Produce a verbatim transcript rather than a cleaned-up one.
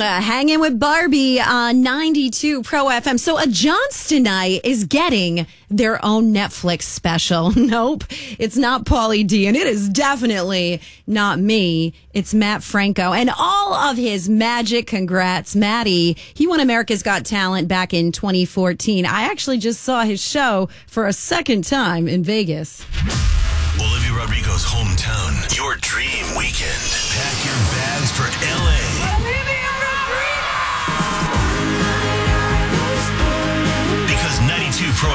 Uh, hanging with Barbie on ninety-two Pro F M. So a Johnstonite is getting their own Netflix special. Nope, it's not Pauly D, and it is definitely not me. It's Matt Franco and all of his magic. Congrats, Matty. He won America's Got Talent back in twenty fourteen. I actually just saw his show for a second time in Vegas. Olivia Rodrigo's hometown. Your dream.